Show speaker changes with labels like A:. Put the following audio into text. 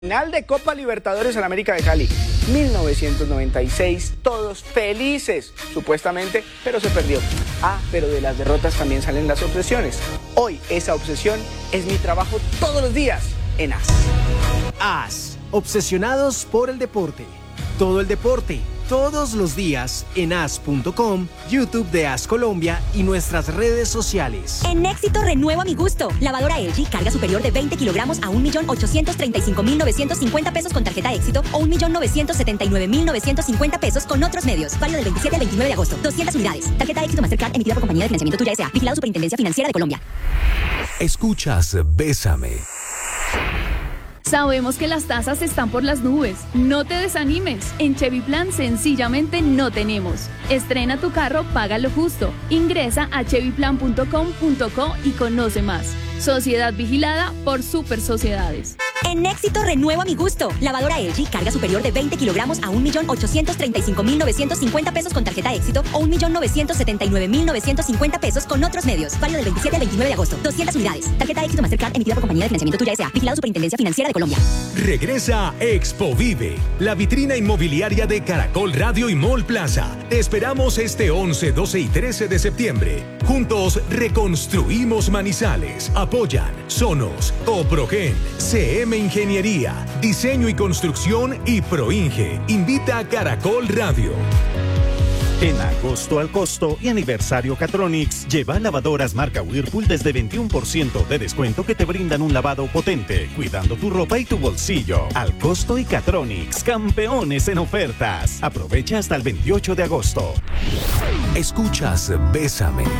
A: Final de Copa Libertadores en América de Cali, 1996, todos felices, supuestamente, pero se perdió. Pero de las derrotas también salen las obsesiones. Hoy esa obsesión es mi trabajo todos los días en AS.
B: AS, obsesionados por el deporte. Todo el deporte, todos los días en as.com, YouTube de AS Colombia y nuestras redes sociales.
C: En Éxito renuevo a mi gusto. Lavadora LG, carga superior de 20 kilogramos a 1.835.950 pesos con tarjeta Éxito o 1.979.950 pesos con otros medios. Válido del 27 al 29 de agosto. 200 unidades. Tarjeta Éxito Mastercard emitida por Compañía de Financiamiento Tuya S.A. Vigilado Superintendencia Financiera de Colombia.
D: Escuchas Bésame.
E: Sabemos que las tasas están por las nubes. No te desanimes. En Chevy Plan sencillamente no tenemos. Estrena tu carro, paga lo justo. Ingresa a chevyplan.com.co y conoce más. Sociedad vigilada por Super Sociedades.
C: En Éxito renuevo a mi gusto. Lavadora LG, carga superior de 20 kilogramos a 1.835.950 pesos con tarjeta Éxito o 1.979.950 pesos con otros medios. Válido del 27 al 29 de agosto. 200 unidades. Tarjeta Éxito Mastercard emitida por Compañía de Financiamiento Tuya S.A. Vigilado Superintendencia Financiera de Colombia.
D: Regresa Expo Vive, la vitrina inmobiliaria de Caracol Radio y Mall Plaza. Te esperamos este 11, 12 y 13 de septiembre. Juntos reconstruimos Manizales. Apoyan Sonos, Coprogen, CM Ingeniería, Diseño y Construcción y Proinge. Invita a Caracol Radio.
F: En agosto al costo y aniversario Catronics, lleva lavadoras marca Whirlpool desde 21% de descuento que te brindan un lavado potente, cuidando tu ropa y tu bolsillo. Al costo y Catronics, campeones en ofertas. Aprovecha hasta el 28 de agosto.
D: Escuchas Bésame.